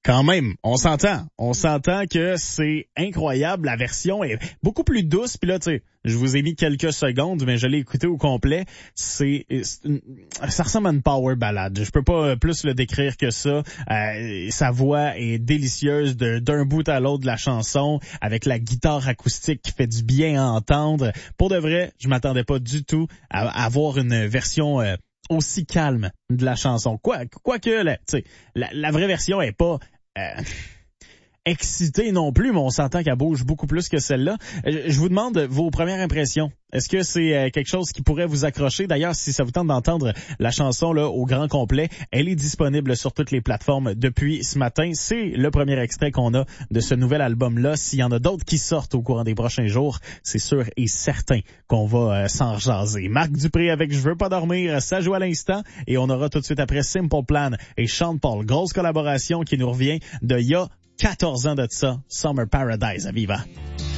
Quand même, on s'entend que c'est incroyable. La version est beaucoup plus douce. Puis là, tu sais, je vous ai mis quelques secondes, mais je l'ai écouté au complet. Ça ressemble à une power ballade. Je peux pas plus le décrire que ça. Sa voix est délicieuse d'un bout à l'autre de la chanson, avec la guitare acoustique qui fait du bien à entendre. Pour de vrai, je m'attendais pas du tout à avoir une version aussi calme de la chanson. Quoique, la vraie version est pas excitée non plus, mais on s'entend qu'elle bouge beaucoup plus que celle-là. Je vous demande vos premières impressions. Est-ce que c'est quelque chose qui pourrait vous accrocher? D'ailleurs, si ça vous tente d'entendre la chanson là au grand complet, elle est disponible sur toutes les plateformes depuis ce matin. C'est le premier extrait qu'on a de ce nouvel album-là. S'il y en a d'autres qui sortent au courant des prochains jours, c'est sûr et certain qu'on va s'en jaser. Marc Dupré avec Je veux pas dormir, ça joue à l'instant. Et on aura tout de suite après Simple Plan et Sean Paul. Grosse collaboration qui nous revient de il y a 14 ans de ça. Summer Paradise à Viva.